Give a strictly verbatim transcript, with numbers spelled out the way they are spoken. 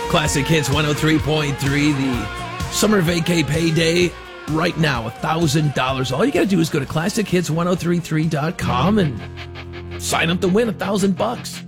Classic Hits one oh three point three, the summer vacay payday right now, one thousand dollars. All you got to do is go to classic hits ten thirty-three dot com and sign up to win a thousand bucks.